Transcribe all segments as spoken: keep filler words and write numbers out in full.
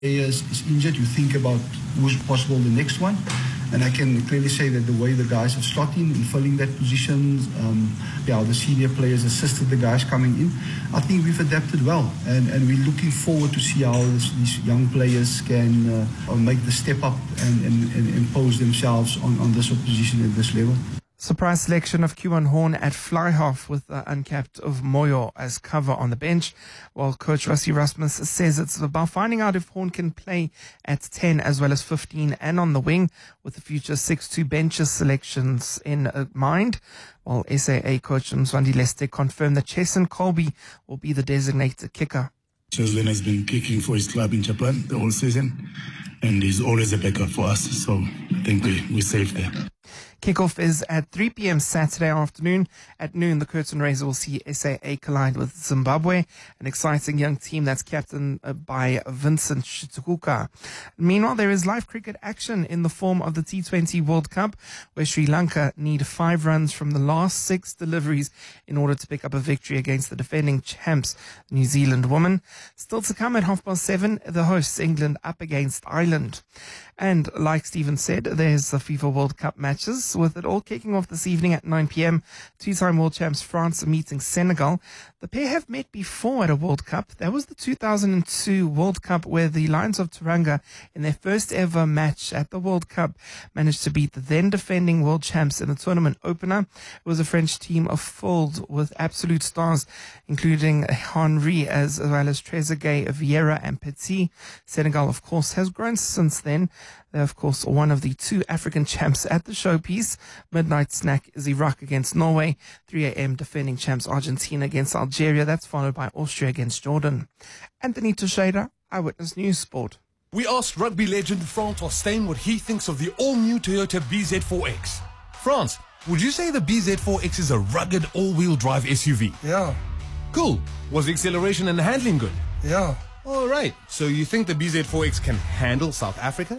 Players is injured, you think about who's possible the next one. And I can clearly say that the way the guys have slotted in and filling that position, um, yeah, the senior players assisted the guys coming in. I think we've adapted well, and, and we're looking forward to see how this, these young players can uh, make the step up and, and, and impose themselves on, on this opposition at this level. Surprise selection of Kieran Horn at fly half with the uncapped of Moyo as cover on the bench, while coach Rassie Rasmus says it's about finding out if Horn can play at ten as well as fifteen and on the wing, with the future six two benches selections in mind. While S A A coach Mzwandi Leste confirmed that Cheson Colby will be the designated kicker. Cheslin has been kicking for his club in Japan the whole season, and he's always a backup for us, so I think we, we're safe there. Kickoff is at three p.m. Saturday afternoon. At noon, the curtain raiser will see S A A collide with Zimbabwe, an exciting young team that's captained by Vincent Shitukuka. Meanwhile, there is live cricket action in the form of the T twenty World Cup, where Sri Lanka need five runs from the last six deliveries in order to pick up a victory against the defending champs, New Zealand women. Still to come at half past seven, the hosts, England, up against Ireland. And like Stephen said, there's the FIFA World Cup matches, with it all kicking off this evening at nine p.m. Two-time world champs France are meeting Senegal. The pair have met before at a World Cup. That was the two thousand two World Cup, where the Lions of Teranga, in their first ever match at the World Cup, managed to beat the then defending world champs in the tournament opener. It was a French team filled with absolute stars, including Henry as well as Trezeguet, Vieira and Petit. Senegal, of course, has grown since then. They're, of course, one of the two African champs at the showpiece. Midnight snack is Iraq against Norway. three a.m. defending champs Argentina against Algeria. That's followed by Austria against Jordan. Anthony Teixeira, Eyewitness News Sport. We asked rugby legend Frans Hosteen what he thinks of the all-new Toyota B Z four X. Frans, would you say the B Z four X is a rugged all-wheel drive S U V? Yeah. Cool. Was the acceleration and handling good? Yeah. All right. So you think the B Z four X can handle South Africa?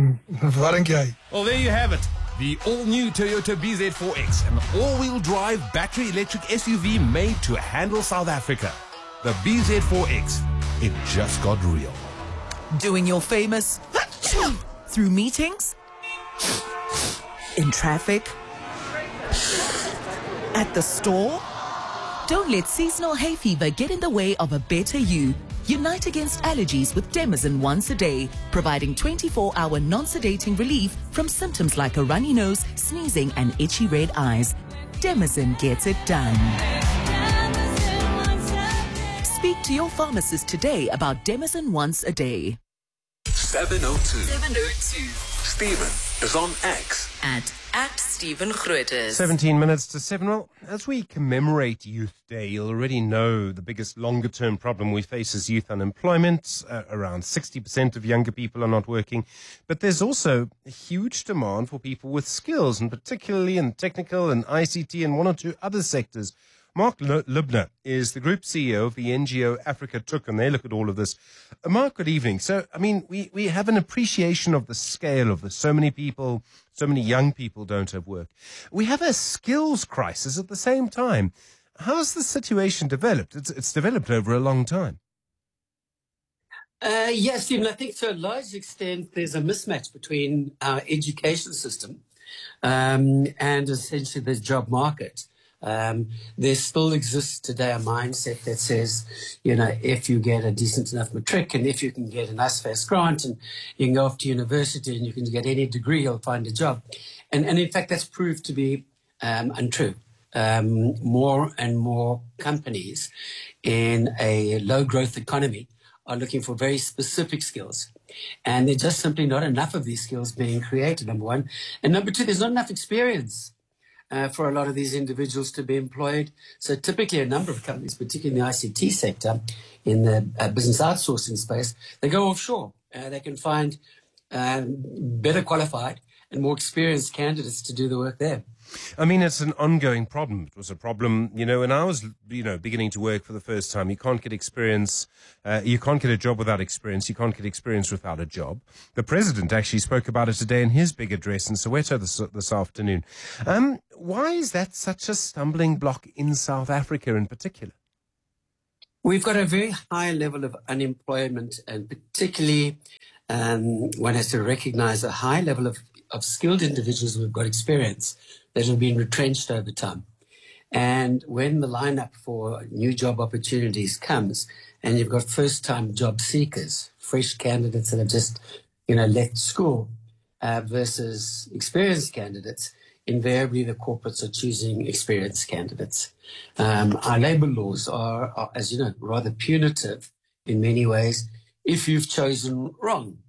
Wat dink jy? Well, there you have it. The all-new Toyota B Z four X, an all-wheel drive battery electric S U V made to handle South Africa. The B Z four X. It just got real. Doing your famous through meetings, in traffic, at the store. Don't let seasonal hay fever get in the way of a better you. Unite against allergies with Demazin once a day, providing twenty-four hour non-sedating relief from symptoms like a runny nose, sneezing and itchy red eyes. Demazin gets it done. Speak to your pharmacist today about Demazin once a day. seven oh two. seven oh two. Stephen is on X. At, at Stephen Grootes. seventeen minutes to seven. Well, as we commemorate Youth Day, you'll already know the biggest longer-term problem we face is youth unemployment. Uh, around sixty percent of younger people are not working. But there's also a huge demand for people with skills, and particularly in technical and I C T and one or two other sectors. Mark Lubner is the group C E O of the N G O Africa Took, and they look at all of this. Uh, Mark, good evening. So, I mean, we, we have an appreciation of the scale of this. So many people, so many young people don't have work. We have a skills crisis at the same time. How's the situation developed? It's, it's developed over a long time. Uh, yes, Stephen, I think to a large extent there's a mismatch between our education system um, and essentially the job market. Um, there still exists today a mindset that says, you know, if you get a decent enough matric and if you can get an ASFAS grant and you can go off to university and you can get any degree, you'll find a job. And, and in fact, that's proved to be um, untrue. Um, more and more companies in a low growth economy are looking for very specific skills. And there's just simply not enough of these skills being created, number one. And number two, there's not enough experience Uh, for a lot of these individuals to be employed. So typically a number of companies, particularly in the I C T sector, in the uh, business outsourcing space, they go offshore. Uh, they can find um, better qualified and more experienced candidates to do the work there. I mean, it's an ongoing problem. It was a problem, you know, when I was, you know, beginning to work for the first time. You can't get experience. Uh, you can't get a job without experience. You can't get experience without a job. The president actually spoke about it today in his big address in Soweto this, this afternoon. Um, why is that such a stumbling block in South Africa in particular? We've got a very high level of unemployment, and particularly um, one has to recognize a high level of, of skilled individuals who've got experience that have been retrenched over time. And when the lineup for new job opportunities comes, and you've got first-time job seekers, fresh candidates that have just, you know, left school uh, versus experienced candidates, invariably the corporates are choosing experienced candidates. Um, our labor laws are, are, as you know, rather punitive in many ways if you've chosen wrong.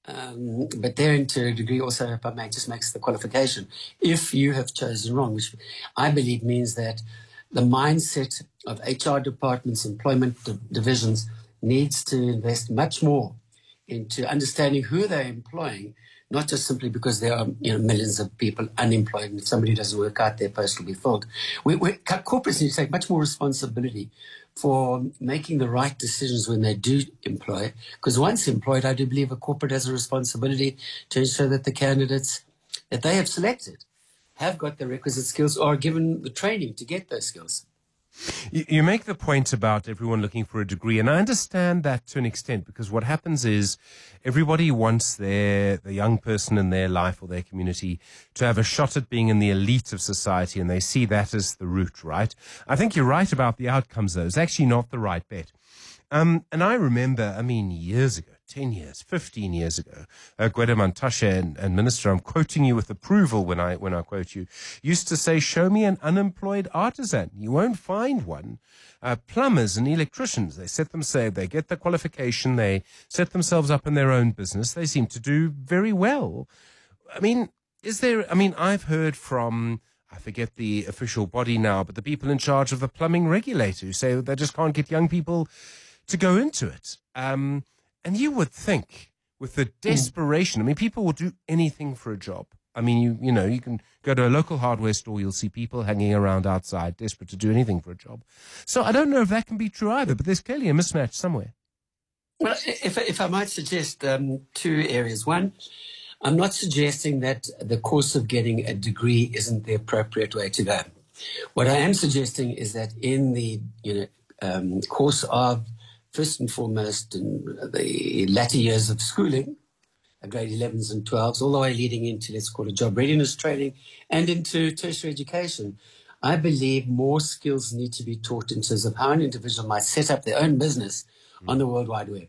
Um, but therein, to a degree, also, if I may, just makes the qualification. If you have chosen wrong, which I believe means that the mindset of H R departments, employment d- divisions, needs to invest much more into understanding who they're employing, not just simply because there are, you know, millions of people unemployed and if somebody doesn't work out, their post will be filled. We, we, corporates need to take much more responsibility for making the right decisions when they do employ. Because once employed, I do believe a corporate has a responsibility to ensure that the candidates that they have selected have got the requisite skills or are given the training to get those skills. You, you make the point about everyone looking for a degree, and I understand that to an extent, because what happens is everybody wants their the young person in their life or their community to have a shot at being in the elite of society, and they see that as the route, right? I think you're right about the outcomes, though. It's actually not the right bet. Um, and I remember, I mean, years ago, ten years, fifteen years ago, uh, Gwede Mantashe and, and Minister, I'm quoting you with approval when I when I quote you, used to say, show me an unemployed artisan. You won't find one. Uh, plumbers and electricians, they set them, say, they get the qualification, they set themselves up in their own business. They seem to do very well. I mean, is there, I mean, I've heard from, I forget the official body now, but the people in charge of the plumbing regulator who say they just can't get young people to go into it. Um, and you would think with the desperation, I mean, people will do anything for a job. I mean, you you know, you can go to a local hardware store, you'll see people hanging around outside, desperate to do anything for a job. So I don't know if that can be true either, but there's clearly a mismatch somewhere. Well, if, if I might suggest um, two areas. One, I'm not suggesting that the course of getting a degree isn't the appropriate way to go. What I am suggesting is that in the, you know, um, course of, first and foremost, in the latter years of schooling, grade elevens and twelves, all the way leading into, let's call it, job readiness training and into tertiary education, I believe more skills need to be taught in terms of how an individual might set up their own business mm. on the World Wide Web.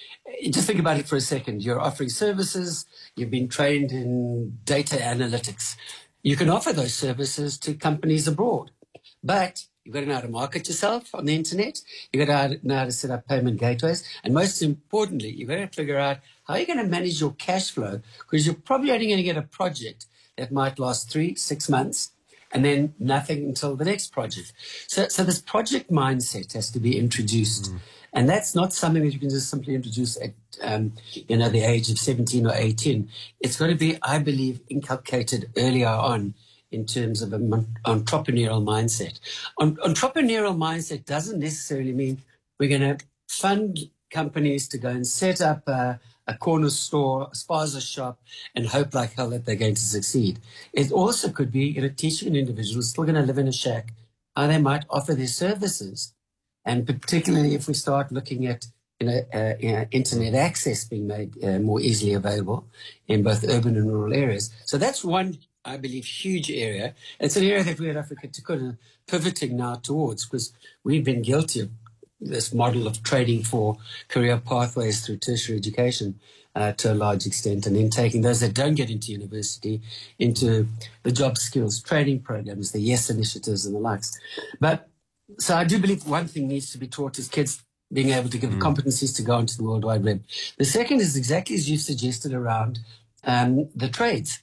Just think about it for a second. You're offering services. You've been trained in data analytics. You can offer those services to companies abroad, but you've got to know how to market yourself on the internet. You've got to know how to set up payment gateways. And most importantly, you've got to figure out how you're going to manage your cash flow, because you're probably only going to get a project that might last three, six months, and then nothing until the next project. So, so this project mindset has to be introduced. Mm. And that's not something that you can just simply introduce at, um, you know, the age of seventeen or eighteen. It's got to be, I believe, inculcated earlier on in terms of an entrepreneurial mindset. On, entrepreneurial mindset doesn't necessarily mean we're going to fund companies to go and set up a, a corner store, a spaza shop, and hope like hell that they're going to succeed. It also could be, you know, teaching an individual who's still going to live in a shack how they might offer their services. And particularly if we start looking at, you know, uh, you know internet access being made uh, more easily available in both urban and rural areas. So that's one, I believe, huge area. It's an area that we at Africa Tukuta are pivoting now towards, because we've been guilty of this model of trading for career pathways through tertiary education uh, to a large extent, and then taking those that don't get into university into the job skills training programs, the YES initiatives and the likes. But so I do believe one thing needs to be taught is kids being able to give mm. competencies to go onto the World Wide Web. The second is exactly as you suggested around um, the trades.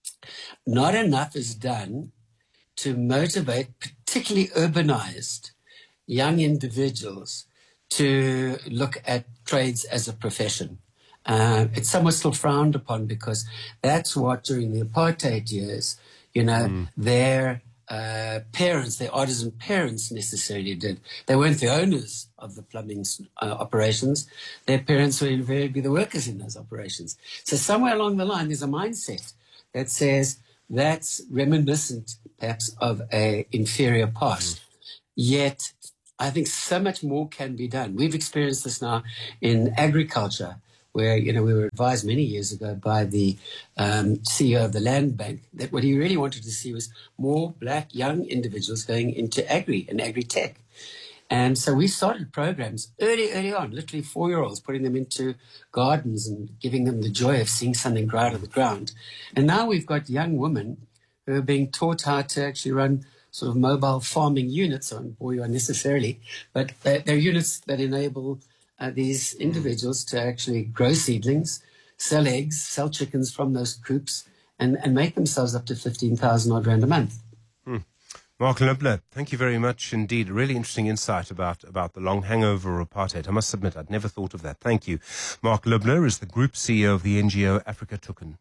Not enough is done to motivate particularly urbanized young individuals to look at trades as a profession. Uh, it's somewhat still frowned upon, because that's what during the apartheid years, you know, mm. their uh, parents, their artisan parents necessarily did. They weren't the owners of the plumbing uh, operations. Their parents were invariably the workers in those operations. So somewhere along the line, there's a mindset that says that's reminiscent perhaps of a inferior past. Mm. Yet I think so much more can be done. We've experienced this now in agriculture, where, you know, we were advised many years ago by the um, C E O of the Land Bank that what he really wanted to see was more black young individuals going into agri and agri-tech. And so we started programs early, early on, literally four-year-olds, putting them into gardens and giving them the joy of seeing something grow out of the ground. And now we've got young women who are being taught how to actually run sort of mobile farming units, I won't bore you unnecessarily, but they're, they're units that enable uh, these individuals to actually grow seedlings, sell eggs, sell chickens from those coops, and, and make themselves up to fifteen thousand odd rand a month. Hmm. Mark Lubler, thank you very much indeed. A really interesting insight about, about the long hangover of apartheid. I must admit, I'd never thought of that. Thank you. Mark Lubler is the Group C E O of the N G O Africa Tuken.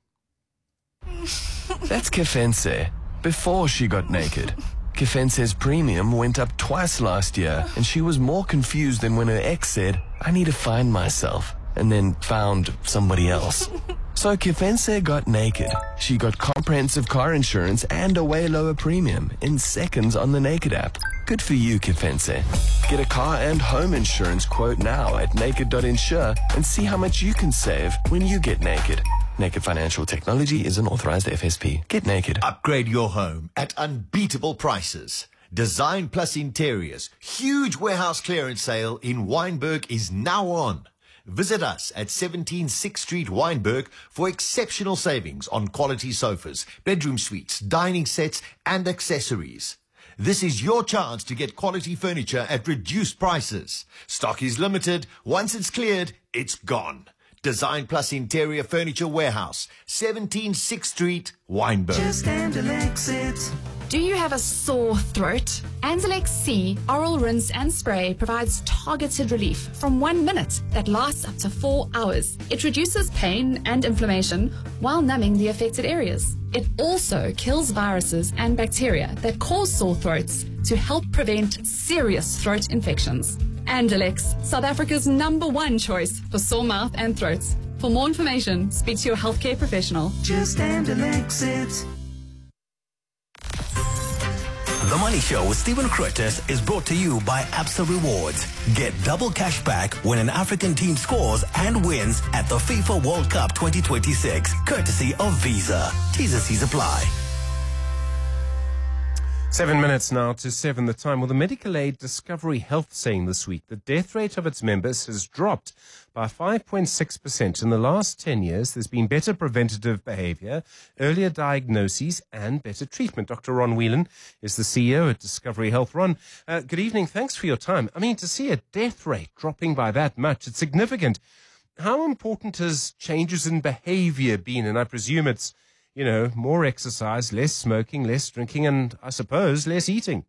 That's Kefense, before she got naked. Kefense's premium went up twice last year, and she was more confused than when her ex said, I need to find myself, and then found somebody else. So Kefense got naked. She got comprehensive car insurance and a way lower premium in seconds on the Naked app. Good for you, Kefense. Get a car and home insurance quote now at naked dot insure and see how much you can save when you get naked. Naked Financial Technology is an authorized F S P. Get naked. Upgrade your home at unbeatable prices. Design Plus Interiors. Huge warehouse clearance sale in Wynberg is now on. Visit us at seventeen sixth Street, Wynberg, for exceptional savings on quality sofas, bedroom suites, dining sets, and accessories. This is your chance to get quality furniture at reduced prices. Stock is limited. Once it's cleared, it's gone. Design Plus Interior Furniture Warehouse, seventeen sixth Street, Wynberg. Just Anzalex it. Do you have a sore throat? Anzalex C Oral Rinse and Spray provides targeted relief from one minute that lasts up to four hours. It reduces pain and inflammation while numbing the affected areas. It also kills viruses and bacteria that cause sore throats to help prevent serious throat infections. Anzalex, South Africa's number one choice for sore mouth and throats. For more information, speak to your healthcare professional. Just Anzalex it. The Money Show with Stephen Curtis is brought to you by Absa Rewards. Get double cash back when an African team scores and wins at the FIFA World Cup twenty twenty-six, courtesy of Visa. T's and C's apply. Seven minutes now to seven the time. Well, the Medical Aid Discovery Health saying this week the death rate of its members has dropped by five point six percent. In the last ten years, there's been better preventative behavior, earlier diagnoses, and better treatment. Doctor Ron Whelan is the C E O at Discovery Health. Ron, uh, good evening. Thanks for your time. I mean, to see a death rate dropping by that much, it's significant. How important has changes in behavior been? And I presume it's, you know, more exercise, less smoking, less drinking, and I suppose less eating.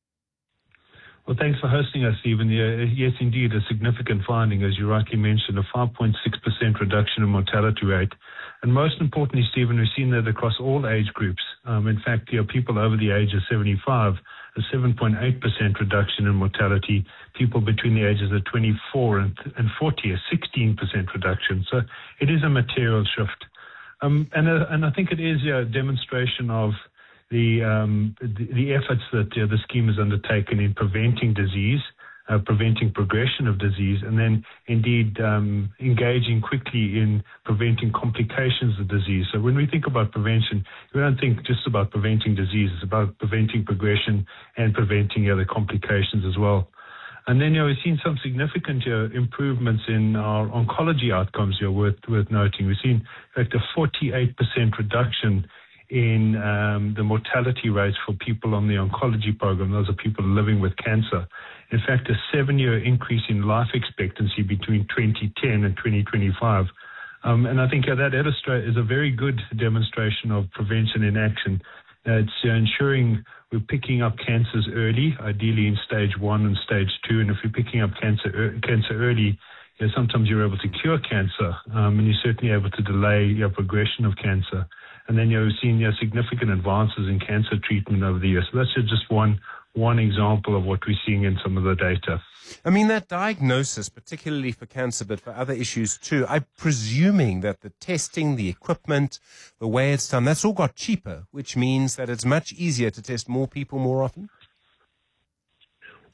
Well, thanks for hosting us, Stephen. Yeah, yes, indeed, a significant finding, as you rightly mentioned, a five point six percent reduction in mortality rate. And most importantly, Stephen, we've seen that across all age groups. Um, in fact, you know, people over the age of seventy-five, a seven point eight percent reduction in mortality. People between the ages of twenty-four and, and forty, a sixteen percent reduction. So it is a material shift. Um, and, uh, and I think it is a demonstration of the, um, the, the efforts that uh, the scheme has undertaken in preventing disease, uh, preventing progression of disease, and then indeed um, engaging quickly in preventing complications of disease. So when we think about prevention, we don't think just about preventing disease. It's about preventing progression and preventing other complications as well. And then, you know, we've seen some significant uh, improvements in our oncology outcomes here worth, worth noting. We've seen, in fact, a forty-eight percent reduction in um, the mortality rates for people on the oncology program. Those are people living with cancer. In fact, a seven-year increase in life expectancy between twenty ten and twenty twenty-five. Um, and I think uh, that illustrate is a very good demonstration of prevention in action. Uh, it's uh, ensuring we're picking up cancers early, ideally in stage one and stage two. And if you're picking up cancer er, cancer early, you know, sometimes you're able to cure cancer, um, and you're certainly able to delay your progression of cancer. And then you've seen you know, significant advances in cancer treatment over the years. So that's just one one example of what we're seeing in some of the data. I mean, that diagnosis, particularly for cancer, but for other issues too, I'm presuming that the testing, the equipment, the way it's done, that's all got cheaper, which means that it's much easier to test more people more often?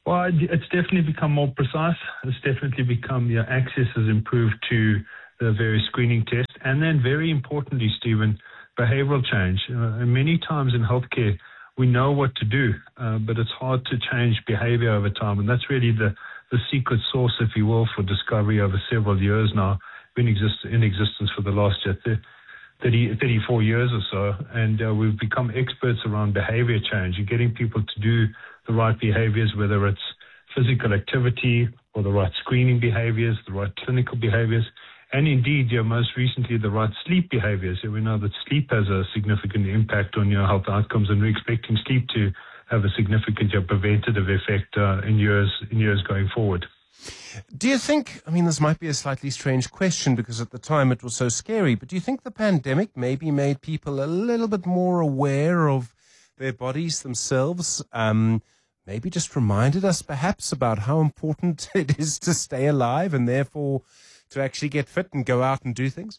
Well, it's definitely become more precise. It's definitely become, you know, access has improved to the various screening tests. And then very importantly, Stephen, behavioral change. Uh, and many times in healthcare, we know what to do, uh, but it's hard to change behavior over time. And that's really the, the secret sauce, if you will, for Discovery over several years now. Been exist- in existence for the last thirty, thirty-four years or so. And uh, we've become experts around behavior change and getting people to do the right behaviors, whether it's physical activity or the right screening behaviors, the right clinical behaviors, and indeed, you know, most recently, the right sleep behaviors. So we know that sleep has a significant impact on your health outcomes, and we're expecting sleep to have a significant you know, preventative effect uh, in years in years going forward. Do you think, I mean, this might be a slightly strange question because at the time it was so scary, but do you think the pandemic maybe made people a little bit more aware of their bodies themselves? Um, maybe just reminded us perhaps about how important it is to stay alive and therefore to actually get fit and go out and do things?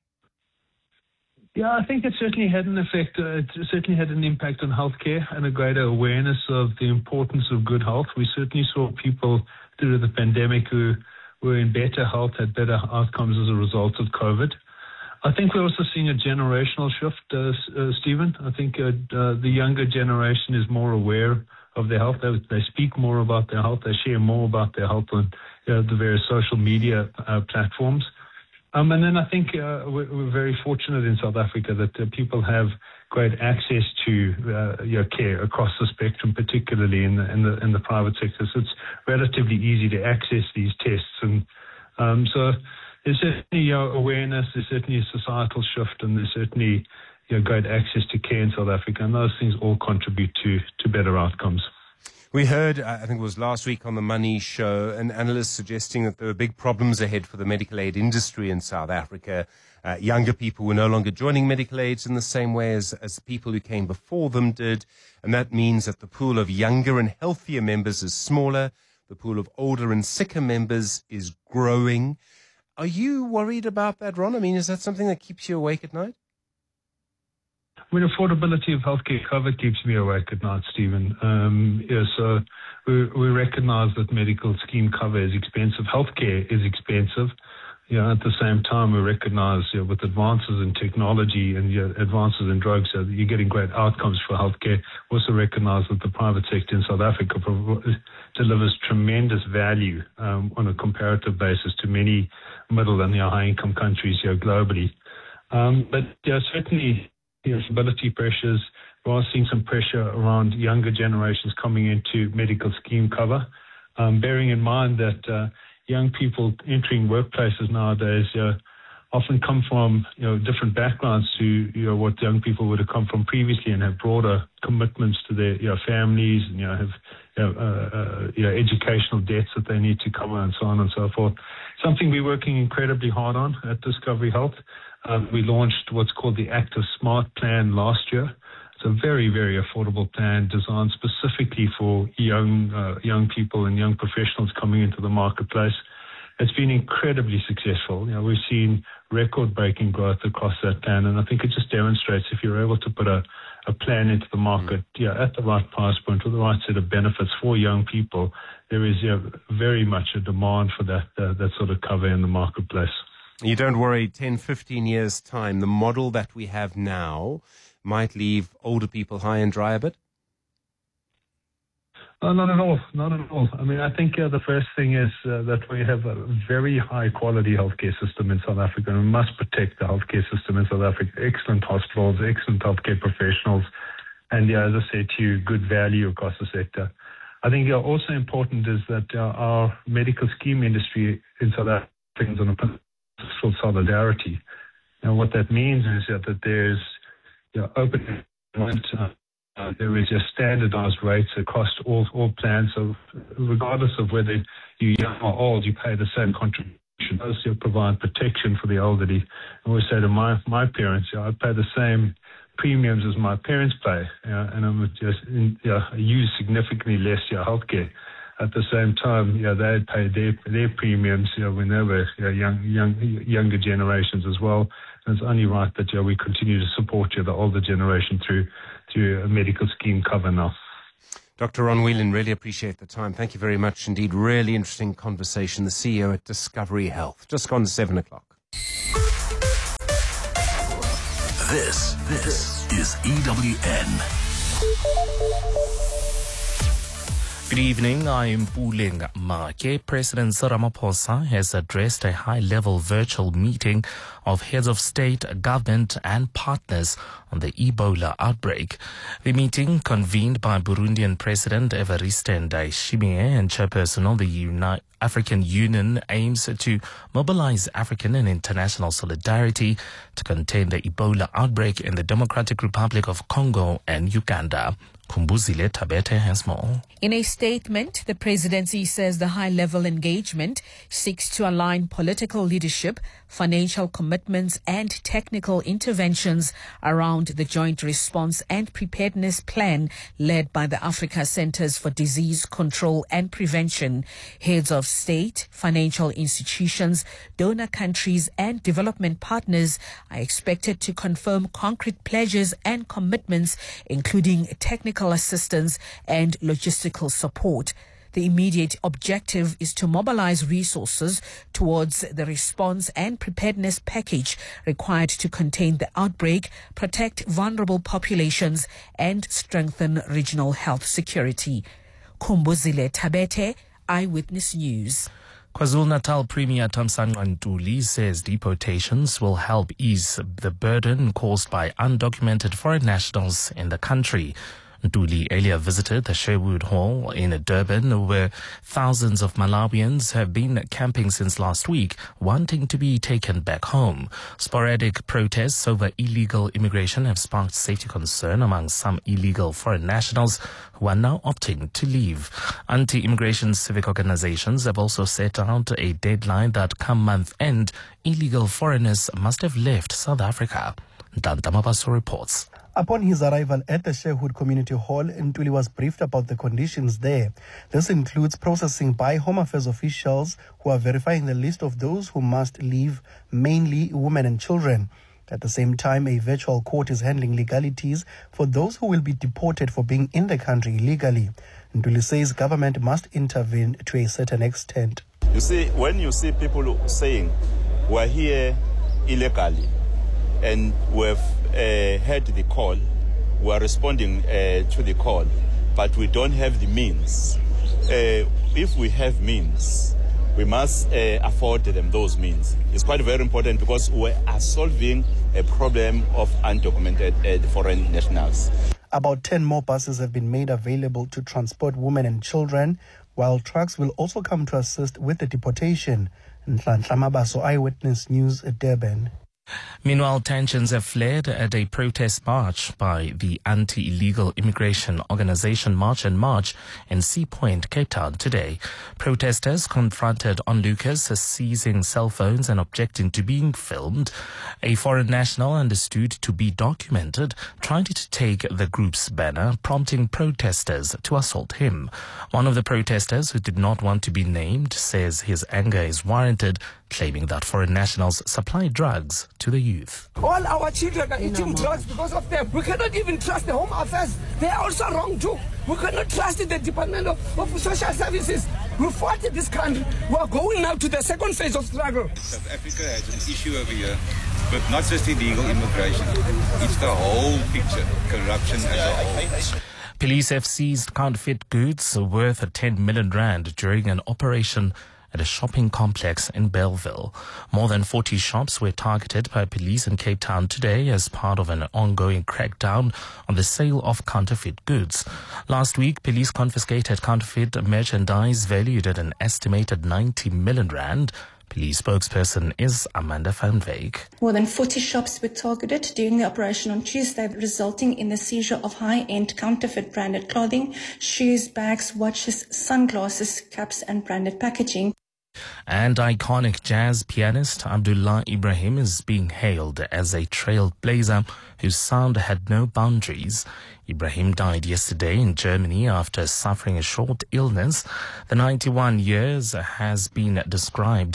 Yeah, I think it certainly had an effect. Uh, it certainly had an impact on healthcare and a greater awareness of the importance of good health. We certainly saw people through the pandemic who were in better health, had better outcomes as a result of COVID. I think we're also seeing a generational shift, uh, uh, Stephen. I think uh, uh, the younger generation is more aware of their health. They, they speak more about their health. They share more about their health on you know, the various social media uh, platforms. Um, and then I think uh, we're, we're very fortunate in South Africa that uh, people have great access to uh, your care across the spectrum, particularly in the, in the in the private sector. So it's relatively easy to access these tests, and um, so there's certainly uh, awareness. There's certainly a societal shift, and there's certainly you know, great access to care in South Africa, and those things all contribute to to better outcomes. We heard, I think it was last week on the Money Show, an analyst suggesting that there were big problems ahead for the medical aid industry in South Africa. Uh, younger people were no longer joining medical aids in the same way as, as the people who came before them did. And that means that the pool of younger and healthier members is smaller. The pool of older and sicker members is growing. Are you worried about that, Ron? I mean, is that something that keeps you awake at night? I mean, affordability of healthcare cover keeps me awake at night, Stephen. Um, yeah, so we, we recognize that medical scheme cover is expensive. Healthcare is expensive. You know, at the same time, we recognize you know, with advances in technology and you know, advances in drugs, uh, you're getting great outcomes for healthcare. We also recognize that the private sector in South Africa prov- delivers tremendous value um, on a comparative basis to many middle and you know, high-income countries you know, globally. Um, but you know, certainly, affordability pressures. We are seeing some pressure around younger generations coming into medical scheme cover, um, bearing in mind that uh, young people entering workplaces nowadays uh, often come from you know different backgrounds to you know what young people would have come from previously and have broader commitments to their you know, families and you know have you know, uh, uh, you know educational debts that they need to cover and so on and so forth. Something we're working incredibly hard on at Discovery Health. Um, we launched what's called the Active Smart Plan last year. It's a very, very affordable plan designed specifically for young uh, young people and young professionals coming into the marketplace. It's been incredibly successful. You know, we've seen record-breaking growth across that plan, and I think it just demonstrates if you're able to put a, a plan into the market mm. yeah, at the right price point with the right set of benefits for young people, there is you know, very much a demand for that uh, that sort of cover in the marketplace. You don't worry, ten, fifteen years' time, the model that we have now might leave older people high and dry a bit? Oh, not at all. Not at all. I mean, I think uh, the first thing is uh, that we have a very high-quality healthcare system in South Africa, and we must protect the healthcare system in South Africa. Excellent hospitals, excellent healthcare professionals, and, yeah, as I said to you, good value across the sector. I think uh, also important is that uh, our medical scheme industry in South Africa is on a full solidarity. And what that means is that, that there's you know, open uh, uh, there is just standardized rates across all all plans. So regardless of whether you're young or old, you pay the same contribution. Those you provide protection for the elderly. I always say to my, my parents, you know, I pay the same premiums as my parents pay, you know, and I'm just in, you know, I use significantly less you know, healthcare. At the same time, you know, they pay their their premiums, you know, when they were you know, young, young, younger generations as well. And it's only right that you know, we continue to support you know, the older generation through through a medical scheme cover now. Doctor Ron Whelan, really appreciate the time. Thank you very much indeed. Really interesting conversation. The C E O at Discovery Health. Just gone to seven o'clock. This, this is E W N. Good evening, I'm Puling Make. President Cyril Ramaphosa has addressed a high-level virtual meeting of heads of state, government and partners on the Ebola outbreak. The meeting, convened by Burundian President Evariste Ndayishimiye and chairperson of the Uni- African Union, aims to mobilize African and international solidarity to contain the Ebola outbreak in the Democratic Republic of Congo and Uganda. Kumbuzile Tabete has more. In a statement, the presidency says the high-level engagement seeks to align political leadership, financial commitments and technical interventions around the joint response and preparedness plan led by the Africa Centers for Disease Control and Prevention. Heads of state, financial institutions, donor countries and development partners are expected to confirm concrete pledges and commitments, including technical assistance and logistical support. The immediate objective is to mobilize resources towards the response and preparedness package required to contain the outbreak, protect vulnerable populations, and strengthen regional health security. Kumbuzile Tabete, Eyewitness News. KwaZulu-Natal Premier Thamsanqa Ntuli says deportations will help ease the burden caused by undocumented foreign nationals in the country. Ntuli earlier visited the Sherwood Hall in Durban, where thousands of Malawians have been camping since last week, wanting to be taken back home. Sporadic protests over illegal immigration have sparked safety concern among some illegal foreign nationals who are now opting to leave. Anti-immigration civic organizations have also set out a deadline that come month end, illegal foreigners must have left South Africa. Danta Mabaso reports. Upon his arrival at the Sherwood Community Hall, Ntuli was briefed about the conditions there. This includes processing by Home Affairs officials who are verifying the list of those who must leave, mainly women and children. At the same time, a virtual court is handling legalities for those who will be deported for being in the country illegally. Ntuli says government must intervene to a certain extent. You see, when you see people saying, we're here illegally, and we've uh, heard the call, we are responding uh, to the call, but we don't have the means. Uh, if we have means, we must uh, afford them those means. It's quite very important because we are solving a problem of undocumented uh, foreign nationals. About ten more buses have been made available to transport women and children, while trucks will also come to assist with the deportation. Nhlanhla Mabaso, Eyewitness News at Durban. Meanwhile, tensions have flared at a protest march by the anti-illegal immigration organization March and March in Sea Point, Cape Town today. Protesters confronted onlookers seizing cell phones and objecting to being filmed. A foreign national understood to be documented tried to take the group's banner, prompting protesters to assault him. One of the protesters, who did not want to be named, says his anger is warranted, claiming that foreign nationals supply drugs to the youth. All our children are eating drugs because of them. We cannot even trust the Home Affairs. They are also wrong too. We cannot trust the Department of, of Social Services. We fought in this country. We are going now to the second phase of struggle. South Africa has an issue over here, but not just illegal immigration. It's the whole picture, corruption as a whole. Police have seized counterfeit goods worth ten million rand during an operation at a shopping complex in Bellville. More than forty shops were targeted by police in Cape Town today as part of an ongoing crackdown on the sale of counterfeit goods. Last week, police confiscated counterfeit merchandise valued at an estimated ninety million rand. Police spokesperson is Amanda van Wyk. More than forty shops were targeted during the operation on Tuesday, resulting in the seizure of high-end counterfeit branded clothing, shoes, bags, watches, sunglasses, caps and branded packaging. And iconic jazz pianist Abdullah Ibrahim is being hailed as a trailblazer whose sound had no boundaries. Ibrahim died yesterday in Germany after suffering a short illness. The ninety-one years has been described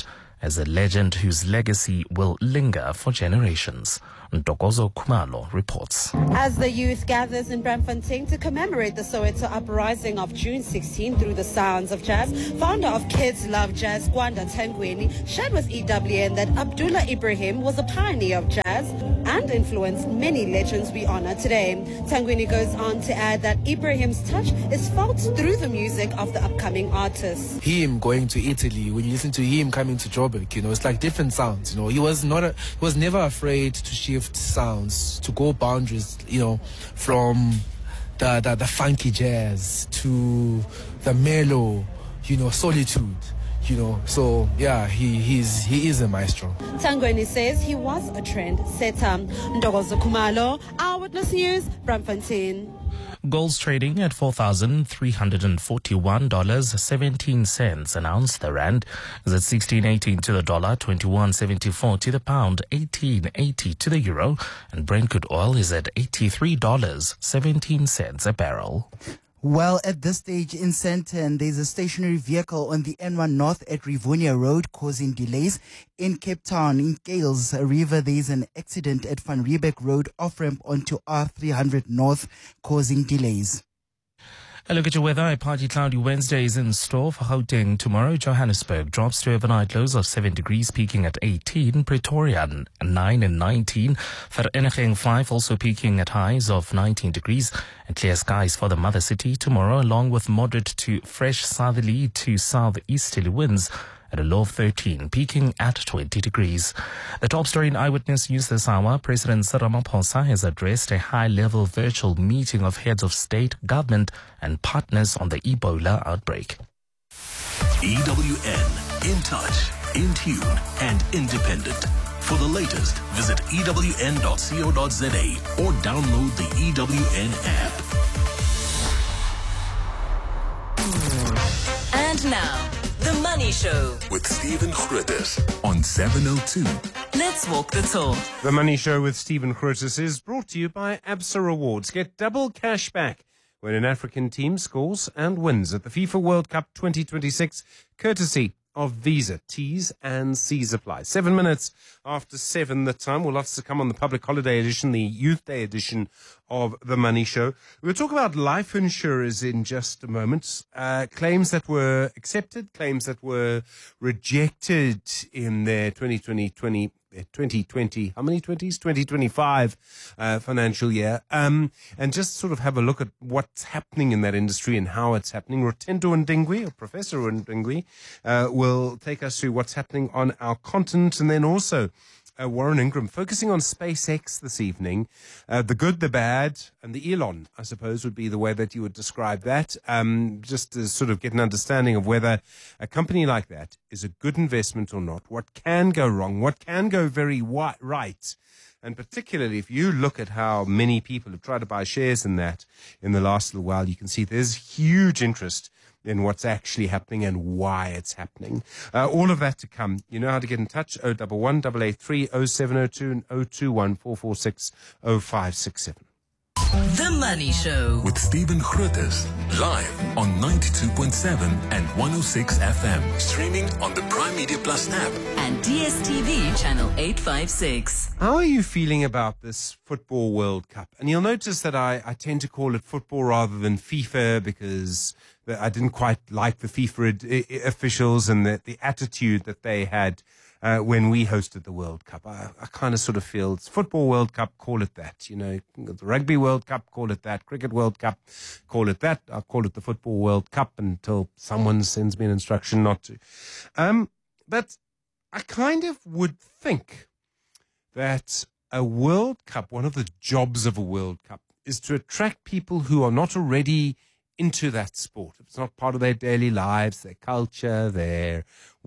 as a legend whose legacy will linger for generations. Ntokozo Khumalo reports. As the youth gathers in Braamfontein to commemorate the Soweto uprising of June sixteenth through the sounds of jazz, founder of Kids Love Jazz, Gwanda Tangweni, shared with E W N that Abdullah Ibrahim was a pioneer of jazz and influenced many legends we honor today. Tangweni goes on to add that Ibrahim's touch is felt through the music of the upcoming artists. Him going to Italy, when you listen to him coming to Joburg, you know, it's like different sounds. You know, he was not, a, he was never afraid to shift sounds, to go boundaries, you know, from the, the, the funky jazz to the mellow, you know, solitude, you know. So yeah, he he's he is a maestro. Tangweni says he was a trend setter. Ntokozo Khumalo, Eyewitness News, Braamfontein. Gold's trading at four thousand three hundred forty-one dollars and seventeen cents an ounce. The rand is at sixteen eighteen to the dollar, twenty-one seventy-four to the pound, eighteen eighty to the euro, and Brent crude oil is at eighty-three dollars and seventeen cents a barrel. Well, at this stage in Sandton, there's a stationary vehicle on the N one North at Rivonia Road causing delays. In Cape Town, in Gales River, there's an accident at Van Riebeck Road off-ramp onto R three hundred North causing delays. A look at your weather. A partly cloudy Wednesday is in store for Gauteng. Tomorrow, Johannesburg drops to overnight lows of seven degrees, peaking at eighteen. Pretoria, nine and nineteen. Vereeniging, five, also peaking at highs of nineteen degrees. And clear skies for the mother city tomorrow, along with moderate to fresh southerly to southeasterly winds at a low of thirteen, peaking at twenty degrees. The top story in Eyewitness News this hour, President Cyril Ramaphosa has addressed a high-level virtual meeting of heads of state, government and partners on the Ebola outbreak. E W N, in touch, in tune and independent. For the latest, visit E W N dot co dot za or download the E W N app. And now, The Money Show with Stephen Grootes on seven oh two. Let's walk the talk. The Money Show with Stephen Grootes is brought to you by ABSA Rewards. Get double cash back when an African team scores and wins at the FIFA World Cup twenty twenty-six, courtesy of Visa. T's and C's apply. Seven minutes after seven the time. We'll lots to come on the public holiday edition, the Youth Day edition of The Money Show. We'll talk about life insurers in just a moment. Uh, claims that were accepted, claims that were rejected in their twenty twenty, twenty twenty, how many twenties? twenty twenty-five uh, financial year. Um, and just sort of have a look at what's happening in that industry and how it's happening. Rotendo Ndingwi, or Professor Ndingwi, uh, will take us through what's happening on our continent. And then also uh, Warren Ingram, focusing on SpaceX this evening. Uh, the good, the bad, and the Elon, I suppose, would be the way that you would describe that. Um, just to sort of get an understanding of whether a company like that is a good investment or not, what can go wrong, what can go very wi- right. And particularly if you look at how many people have tried to buy shares in that in the last little while, you can see there's huge interest in what's actually happening and why it's happening. Uh, all of that to come. You know how to get in touch. oh one one, eight eight three, oh seven oh two and oh two one, four four six, oh five six seven. The Money Show with Stephen Grootes, live on ninety-two point seven and one oh six F M. Streaming on the Prime Media Plus app and D S T V channel eight fifty-six. How are you feeling about this Football World Cup? And you'll notice that I, I tend to call it football rather than FIFA because I didn't quite like the FIFA officials and the, the attitude that they had Uh, when we hosted the World Cup. I, I kind of sort of feel it's Football World Cup, call it that. You know, the Rugby World Cup, call it that. Cricket World Cup, call it that. I'll call it the Football World Cup until someone sends me an instruction not to. Um, but I kind of would think that a World Cup, one of the jobs of a World Cup, is to attract people who are not already into that sport. It's not part of their daily lives, their culture, their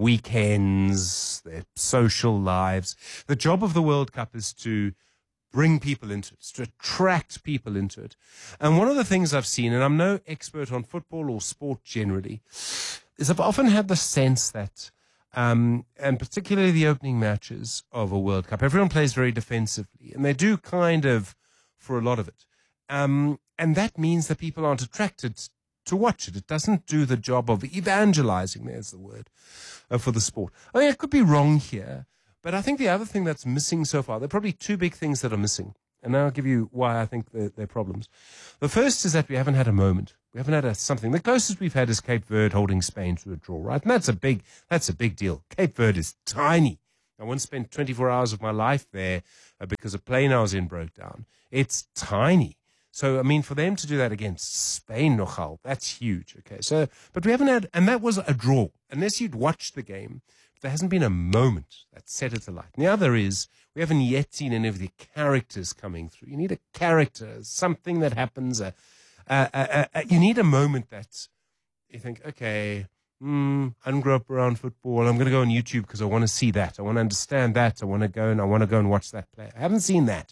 weekends, their social lives. The job of the World Cup is to bring people into it, to attract people into it. And one of the things I've seen, and I'm no expert on football or sport generally, is I've often had the sense that, um, and particularly the opening matches of a World Cup, everyone plays very defensively, and they do kind of for a lot of it. Um, and that means that people aren't attracted to watch it. It doesn't do the job of evangelizing, there's the word, uh, for the sport. I mean, I could be wrong here, but I think the other thing that's missing so far, there are probably two big things that are missing. And now I'll give you why I think they're, they're problems. The first is that we haven't had a moment. We haven't had a something. The closest we've had is Cape Verde holding Spain to a draw, right? And that's a big, that's a big deal. Cape Verde is tiny. I once spent twenty-four hours of my life there uh, because a plane I was in broke down. It's tiny. So, I mean, for them to do that against Spain, nogal, that's huge. Okay, so, but we haven't had, and that was a draw. Unless you'd watched the game, there hasn't been a moment that set it alight. And the other is, we haven't yet seen any of the characters coming through. You need a character, something that happens. A, a, a, a, you need a moment that you think, okay, mm, I didn't grow up around football. I'm going to go on YouTube because I want to see that. I want to understand that. I want to go and I want to go and watch that play. I haven't seen that.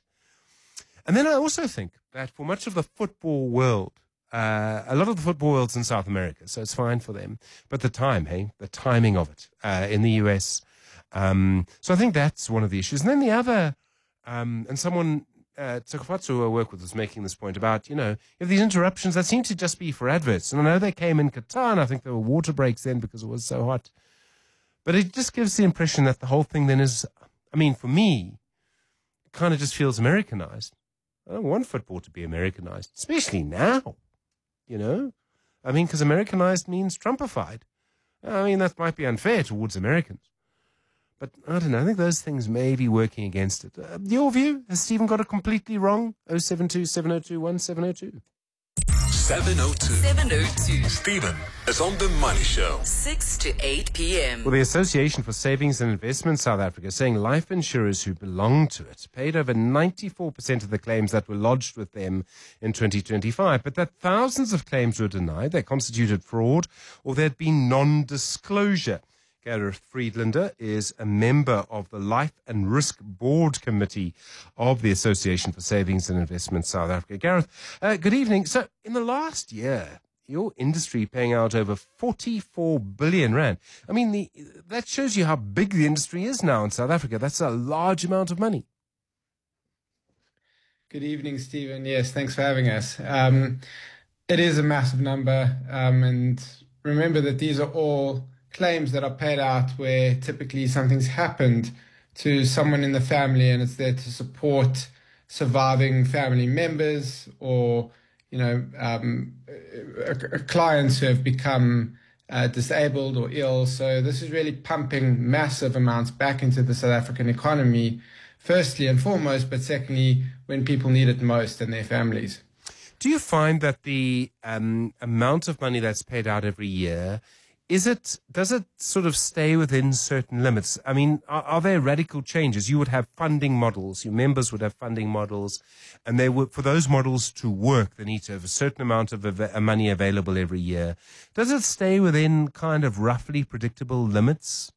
And then I also think that for much of the football world, uh, a lot of the football world's in South America, so it's fine for them. But the time, hey, the timing of it uh, in the U S. Um, so I think that's one of the issues. And then the other, um, and someone, uh, Tsokofatso, who I work with, was making this point about, you know, you have these interruptions that seem to just be for adverts. And I know they came in Qatar, and I think there were water breaks then because it was so hot. But it just gives the impression that the whole thing then is, I mean, for me, it kind of just feels Americanized. I don't want football to be Americanized, especially now, you know. I mean, because Americanized means Trumpified. I mean, that might be unfair towards Americans. But I don't know, I think those things may be working against it. Uh, your view? Has Stephen got it completely wrong? oh seven two, seven oh two, one seven oh two. seven oh two. seven oh two. Stephen is on The Money Show. six to eight p.m. Well, the Association for Savings and Investment South Africa is saying life insurers who belong to it paid over ninety-four percent of the claims that were lodged with them in twenty twenty-five, but that thousands of claims were denied, they constituted fraud, or there had been non-disclosure. Gareth Friedlander is a member of the Life and Risk Board Committee of the Association for Savings and Investment South Africa. Gareth, uh, good evening. So in the last year, your industry paying out over forty-four billion rand. I mean, the, that shows you how big the industry is now in South Africa. That's a large amount of money. Good evening, Stephen. Yes, thanks for having us. Um, it is a massive number. Um, and remember that these are all claims that are paid out where typically something's happened to someone in the family and it's there to support surviving family members or, you know, um, clients who have become uh, disabled or ill. So this is really pumping massive amounts back into the South African economy, firstly and foremost, but secondly, when people need it most and their families. Do you find that the um, amount of money that's paid out every year, Is it, does it sort of stay within certain limits? I mean, are, are there radical changes? You would have funding models, your members would have funding models, and they would, for those models to work, they need to have a certain amount of av- money available every year. Does it stay within kind of roughly predictable limits?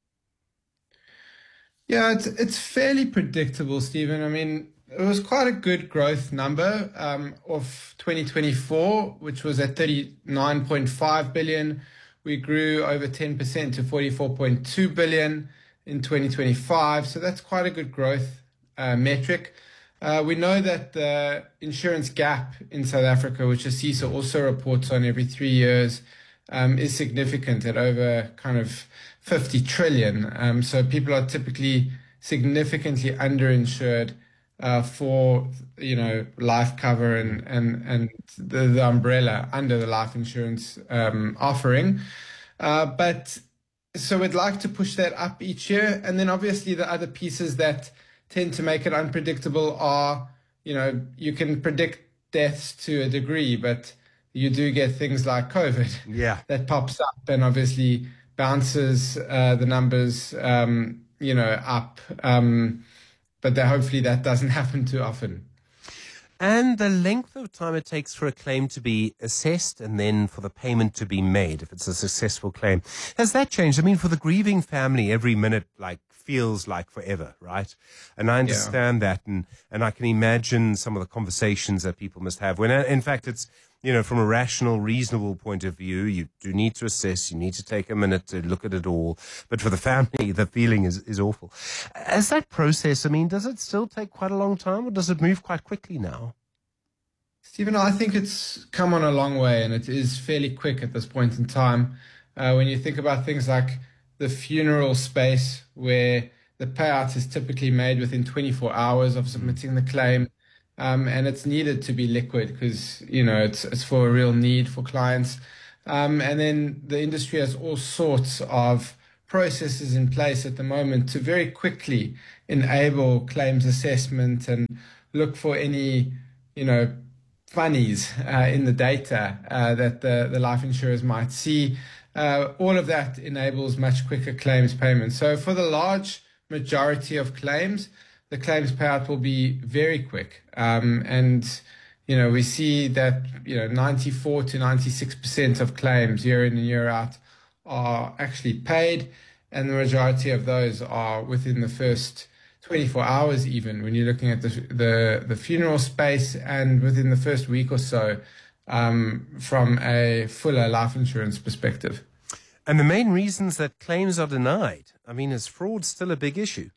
Yeah, it's, it's fairly predictable, Stephen. I mean, it was quite a good growth number um, of twenty twenty-four, which was at thirty-nine point five billion. We grew over ten percent to forty-four point two billion in twenty twenty-five. So that's quite a good growth uh, metric. Uh, we know that the insurance gap in South Africa, which ASISA also reports on every three years, um, is significant at over kind of fifty trillion. Um, so people are typically significantly underinsured uh, for, you know, life cover and, and, and the, the umbrella under the life insurance um, offering. Uh, but so we'd like to push that up each year. And then obviously the other pieces that tend to make it unpredictable are, you know, you can predict deaths to a degree, but you do get things like COVID yeah. that pops up and obviously bounces uh, the numbers, um, you know, up. Um, but that hopefully that doesn't happen too often. And the length of time it takes for a claim to be assessed and then for the payment to be made, if it's a successful claim. Has that changed? I mean, for the grieving family, every minute like feels like forever, right? And I understand yeah. that. And, and I can imagine some of the conversations that people must have when, in fact, it's, you know, from a rational, reasonable point of view, you do need to assess, you need to take a minute to look at it all. But for the family, the feeling is, is awful. As that process, I mean, does it still take quite a long time or does it move quite quickly now? Stephen, I think it's come on a long way, and it is fairly quick at this point in time. Uh, when you think about things like the funeral space, where the payout is typically made within twenty-four hours of submitting the claim, um, and it's needed to be liquid because, you know, it's, it's for a real need for clients. Um, and then the industry has all sorts of processes in place at the moment to very quickly enable claims assessment and look for any, you know, funnies uh, in the data uh, that the, the life insurers might see. Uh, all of that enables much quicker claims payment. So for the large majority of claims, the claims payout will be very quick. Um, and, you know, we see that, you know, ninety-four to ninety-six percent of claims year in and year out are actually paid. And the majority of those are within the first twenty-four hours, even when you're looking at the, the, the funeral space, and within the first week or so, um, from a fuller life insurance perspective. And the main reasons that claims are denied, I mean, is fraud still a big issue?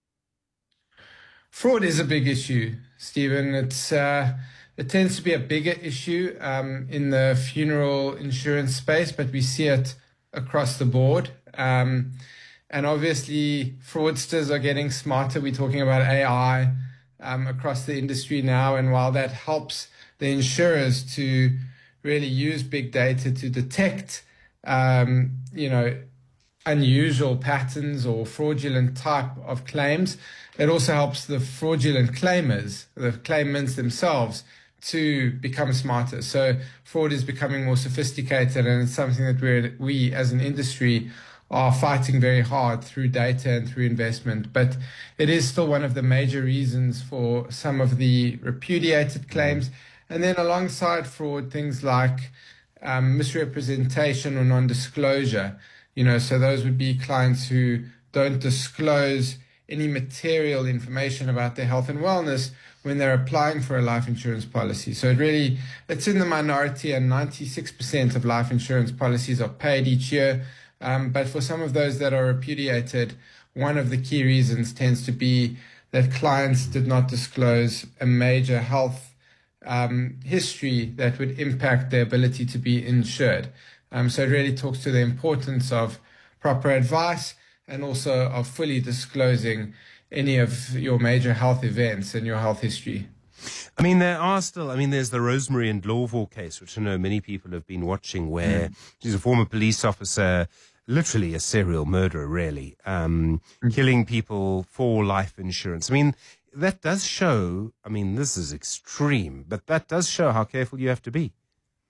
Fraud is a big issue, Stephen. It's, uh, it tends to be a bigger issue um, in the funeral insurance space, but we see it across the board. Um, and obviously, fraudsters are getting smarter. We're talking about A I um, across the industry now. And while that helps the insurers to really use big data to detect, um, you know, unusual patterns or fraudulent type of claims, it also helps the fraudulent claimers, the claimants themselves, to become smarter. So fraud is becoming more sophisticated, and it's something that we're, we as an industry are fighting very hard through data and through investment. But it is still one of the major reasons for some of the repudiated claims. And then alongside fraud, things like um, misrepresentation or non-disclosure. You know, so those would be clients who don't disclose any material information about their health and wellness when they're applying for a life insurance policy. So it really, it's in the minority, and ninety-six percent of life insurance policies are paid each year. Um, but for some of those that are repudiated, one of the key reasons tends to be that clients did not disclose a major health um, history that would impact their ability to be insured. Um, so it really talks to the importance of proper advice and also of fully disclosing any of your major health events and your health history. I mean, there are still, I mean, there's the Rosemary and Lawville case, which I know many people have been watching, where mm. she's a former police officer, literally a serial murderer, really, um, mm. killing people for life insurance. I mean, that does show, I mean, this is extreme, but that does show how careful you have to be.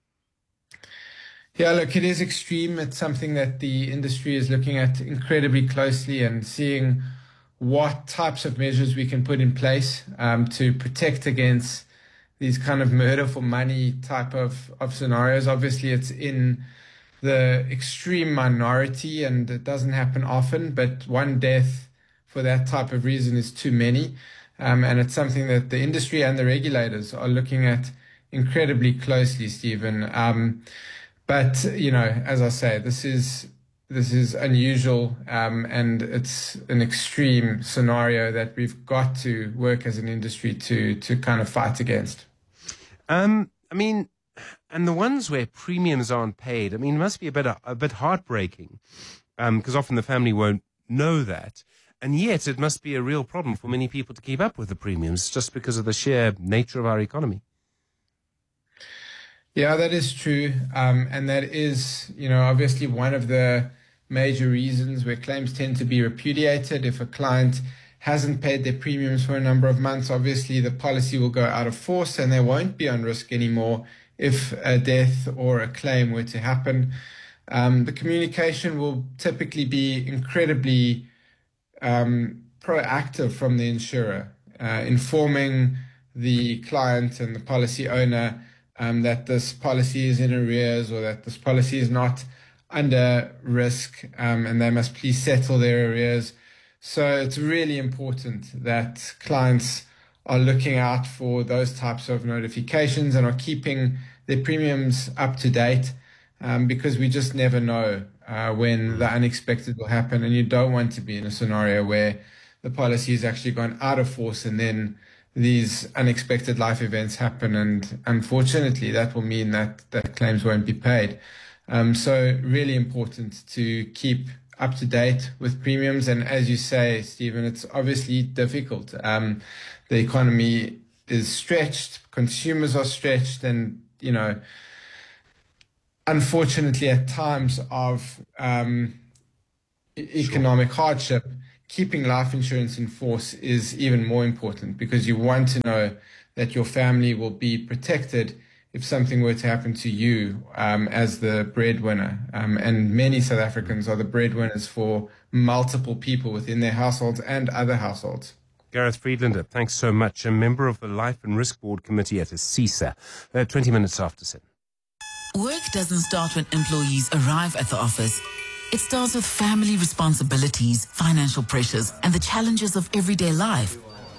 Yeah, look, it is extreme. It's something that the industry is looking at incredibly closely and seeing what types of measures we can put in place um, to protect against these kind of murder for money type of, of scenarios. Obviously, it's in the extreme minority and it doesn't happen often, but one death for that type of reason is too many. Um, and it's something that the industry and the regulators are looking at incredibly closely, Stephen. Um, but, you know, as I say, this is this is unusual um, and it's an extreme scenario that we've got to work as an industry to to kind of fight against. Um, I mean, and the ones where premiums aren't paid, I mean, it must be a bit a bit heartbreaking because um, often the family won't know that. And yet it must be a real problem for many people to keep up with the premiums just because of the sheer nature of our economy. Yeah, that is true. Um, and that is, you know, obviously one of the major reasons where claims tend to be repudiated. If a client hasn't paid their premiums for a number of months, obviously the policy will go out of force and they won't be on risk anymore if a death or a claim were to happen. Um, the communication will typically be incredibly um, proactive from the insurer, uh, informing the client and the policy owner um, that this policy is in arrears or that this policy is not under risk um, and they must please settle their arrears. So it's really important that clients are looking out for those types of notifications and are keeping their premiums up to date um, because we just never know uh, when the unexpected will happen, and you don't want to be in a scenario where the policy has actually gone out of force and then these unexpected life events happen, and unfortunately that will mean that, that claims won't be paid. Um, so really important to keep up to date with premiums. And as you say, Stephen, it's obviously difficult. Um, the economy is stretched, consumers are stretched, and, you know, unfortunately at times of um, e- economic hardship, keeping life insurance in force is even more important, because you want to know that your family will be protected if something were to happen to you um, as the breadwinner. Um, and many South Africans are the breadwinners for multiple people within their households and other households. Gareth Friedlander, thanks so much. A member of the Life and Risk Board Committee at ASISA. Uh, twenty minutes after seven. Work doesn't start when employees arrive at the office. It starts with family responsibilities, financial pressures, and the challenges of everyday life.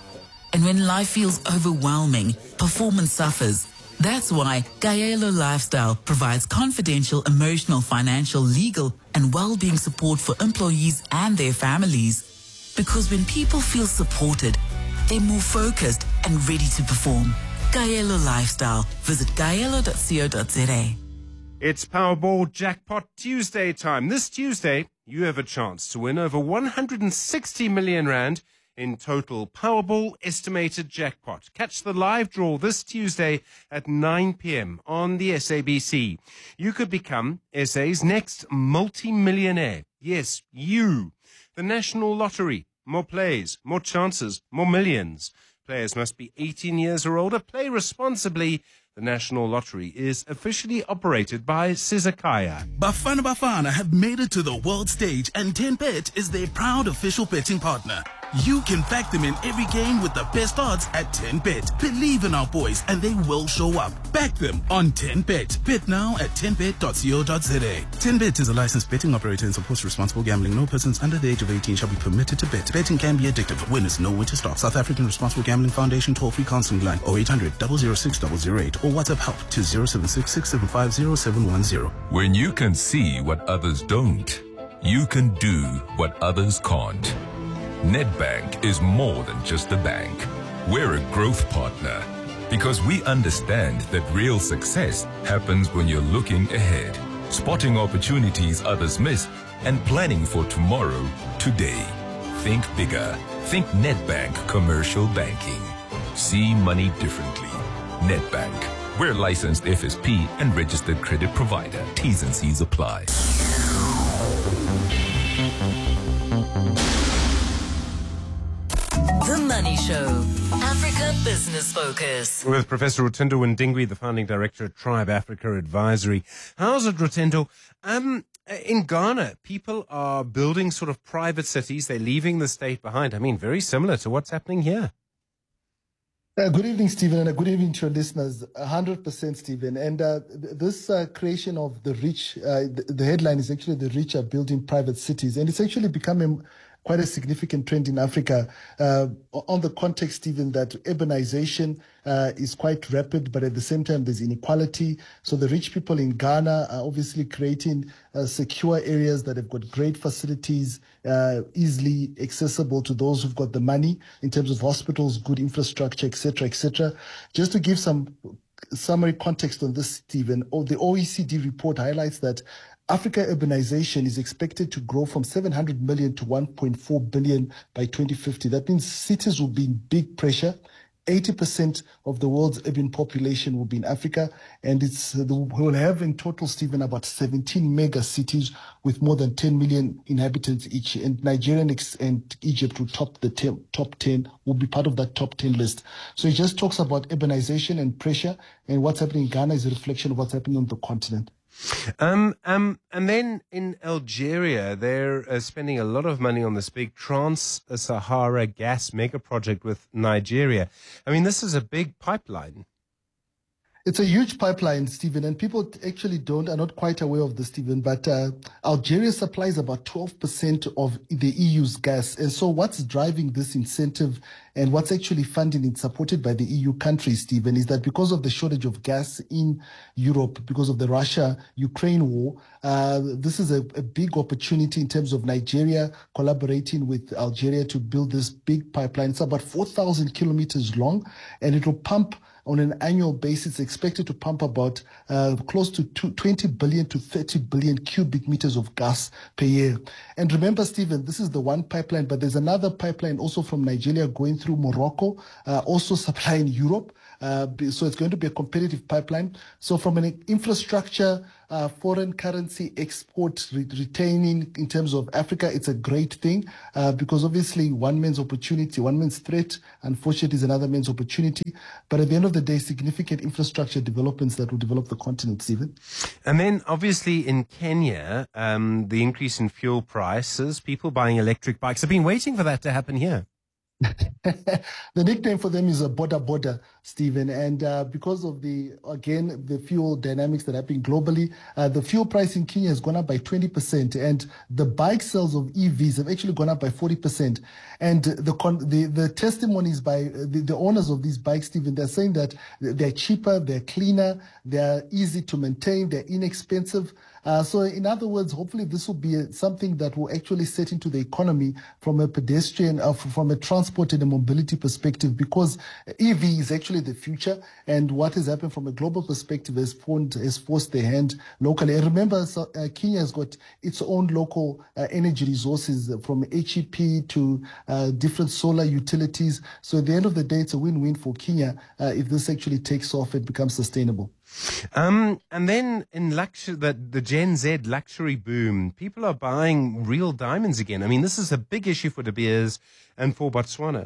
And when life feels overwhelming, performance suffers. That's why Kaelo Lifestyle provides confidential, emotional, financial, legal, and well-being support for employees and their families. Because when people feel supported, they're more focused and ready to perform. Kaelo Lifestyle. Visit kaelo dot co dot za. It's Powerball Jackpot Tuesday time. This Tuesday, you have a chance to win over one hundred sixty million rand in total Powerball estimated jackpot. Catch the live draw this Tuesday at nine p.m. on the S A B C. You could become S A's next multi-millionaire. Yes, you. The National Lottery. More plays, more chances, more millions. Players must be eighteen years or older. Play responsibly. The National Lottery is officially operated by Sizakaya. Bafana Bafana have made it to the world stage, and ten bet is their proud official betting partner. You can back them in every game with the best odds at ten bet. Believe in our boys and they will show up. Back them on ten bet. Bet now at ten bet dot co dot za. ten bet is a licensed betting operator and supports responsible gambling. No persons under the age of eighteen shall be permitted to bet. Betting can be addictive. Winners know when to stop. South African Responsible Gambling Foundation toll-free counseling line oh eight hundred, double oh six, double oh eight or WhatsApp help to zero seven six, six seven five, zero seven one zero. When you can see what others don't, you can do what others can't. Nedbank is more than just a bank. We're a growth partner because we understand that real success happens when you're looking ahead, spotting opportunities others miss, and planning for tomorrow today. Think bigger. Think Nedbank Commercial Banking. See money differently. Nedbank. We're licensed F S P and registered credit provider. T's and C's apply. The Money Show, Africa Business Focus. With Professor Rutindo Windingwi, the founding director at Tribe Africa Advisory. How's it, Rutindo? Um, in Ghana, people are building sort of private cities. They're leaving the state behind. I mean, very similar to what's happening here. Uh, good evening, Stephen, and a good evening to your listeners. one hundred percent, Stephen. And uh, th- this uh, creation of the rich, uh, the, the headline is actually the rich are building private cities. And it's actually becoming quite a significant trend in Africa uh, on the context, Stephen, that urbanization uh, is quite rapid, but at the same time, there's inequality. So the rich people in Ghana are obviously creating uh, secure areas that have got great facilities, uh, easily accessible to those who've got the money in terms of hospitals, good infrastructure, et cetera, et cetera. Just to give some summary context on this, Stephen, the O E C D report highlights that Africa urbanization is expected to grow from seven hundred million to one point four billion by twenty fifty. That means cities will be in big pressure. eighty percent of the world's urban population will be in Africa, and it's uh, we'll have in total, Stephen, about seventeen mega cities with more than ten million inhabitants each. And Nigeria and Egypt will top the ten, top ten, will be part of that top ten list. So it just talks about urbanization and pressure, and what's happening in Ghana is a reflection of what's happening on the continent. Um, um, and then in Algeria, they're uh, spending a lot of money on this big Trans-Sahara gas mega project with Nigeria. I mean, this is a big pipeline. It's a huge pipeline, Stephen, and people actually don't are not quite aware of this, Stephen. But uh, Algeria supplies about twelve percent of the E U's gas, and so what's driving this incentive And what's actually funding it, supported by the E U countries, Stephen, is that because of the shortage of gas in Europe, because of the Russia-Ukraine war, uh, this is a, a big opportunity in terms of Nigeria collaborating with Algeria to build this big pipeline. It's about four thousand kilometers long, and it will pump on an annual basis, expected to pump about uh, close to twenty billion to thirty billion cubic meters of gas per year. And remember, Stephen, this is the one pipeline, but there's another pipeline also from Nigeria going through Morocco, uh, also supplying Europe. Uh, so it's going to be a competitive pipeline. So from an infrastructure, uh, foreign currency export re- retaining in terms of Africa, it's a great thing uh, because obviously one man's opportunity, one man's threat, unfortunately, is another man's opportunity. But at the end of the day, significant infrastructure developments that will develop the continent, Stephen. And then obviously in Kenya, um, the increase in fuel prices, people buying electric bikes. I've been waiting for that to happen here. The nickname for them is a border border, Stephen, and uh, because of the, again, the fuel dynamics that happen globally, uh, the fuel price in Kenya has gone up by twenty percent, and the bike sales of E Vs have actually gone up by forty percent. And the con- the, the testimonies by the, the owners of these bikes, Stephen, they're saying that they're cheaper, they're cleaner, they're easy to maintain, they're inexpensive. Uh, so in other words, hopefully this will be a, something that will actually set into the economy from a pedestrian, uh, from a transport and a mobility perspective, because E V is actually the future, and what has happened from a global perspective has, formed, has forced their hand locally. And remember, so, uh, Kenya has got its own local uh, energy resources, from H E P to uh, different solar utilities. So at the end of the day, it's a win-win for Kenya uh, if this actually takes off and becomes sustainable. Um, and then in luxury, the, the Gen Z luxury boom, people are buying real diamonds again. I mean, this is a big issue for De Beers and for Botswana.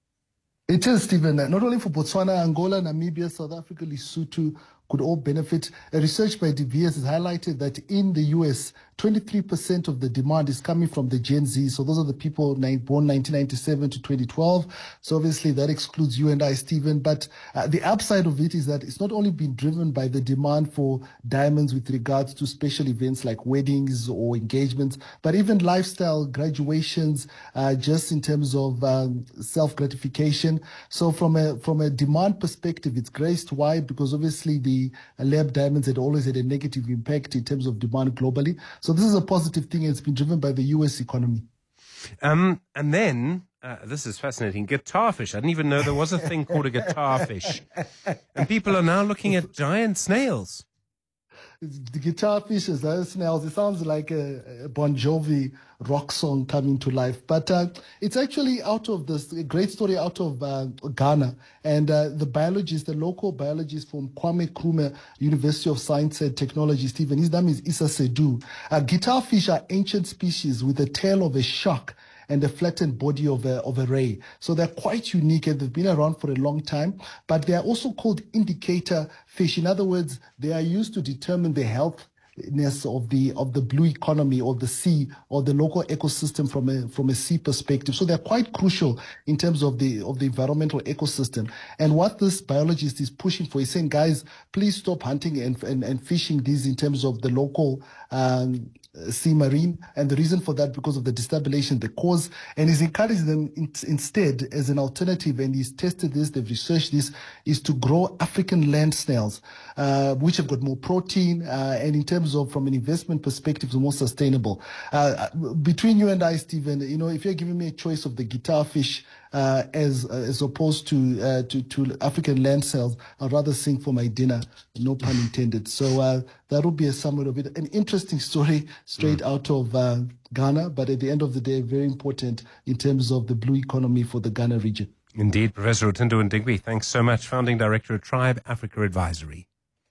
It is, Stephen. Not only for Botswana, Angola, Namibia, South Africa, Lesotho could all benefit. A research by De Beers has highlighted that in the U S, twenty-three percent of the demand is coming from the Gen Z. So those are the people born nineteen ninety-seven to twenty twelve. So obviously that excludes you and I, Stephen. But uh, the upside of it is that it's not only been driven by the demand for diamonds with regards to special events like weddings or engagements, but even lifestyle, graduations, uh, just in terms of um, self-gratification. So from a from a demand perspective, it's graced. Why? Because obviously the lab diamonds had always had a negative impact in terms of demand globally. So this is a positive thing, and it's been driven by the U S economy. Um, and then, uh, this is fascinating, guitar fish. I didn't even know there was a thing called a guitar fish. And people are now looking at giant snails. The guitar fishes, uh, snails, it sounds like a, a Bon Jovi rock song coming to life. But uh, it's actually out of this, a great story out of uh, Ghana. And uh, the biologist, the local biologist from Kwame Nkrumah University of Science and Technology, Stephen, his name is Issa Sedu. Uh, guitar fish are ancient species with the tail of a shark and the flattened body of a, of a ray. So they're quite unique, and they've been around for a long time, but they are also called indicator fish. In other words, they are used to determine the healthiness of the of the blue economy or the sea or the local ecosystem from a from a sea perspective. So they're quite crucial in terms of the of the environmental ecosystem. And what this biologist is pushing for is saying, guys, please stop hunting and and, and fishing these in terms of the local um, sea marine, and the reason for that because of the destabilization they cause, and he's encouraging them in, instead as an alternative, and he's tested this, they've researched this, is to grow African land snails, uh, which have got more protein, uh, and in terms of from an investment perspective, more sustainable. Uh, between you and I, Stephen, you know, if you're giving me a choice of the guitar fish uh, as uh, as opposed to, uh, to to African land snails, I'd rather sing for my dinner, no pun intended. So uh, that would be a summary of it. An interesting story straight mm. out of uh, Ghana, but at the end of the day, very important in terms of the blue economy for the Ghana region. Indeed. Professor Otindo Ndingwi, thanks so much. Founding Director at Tribe Africa Advisory.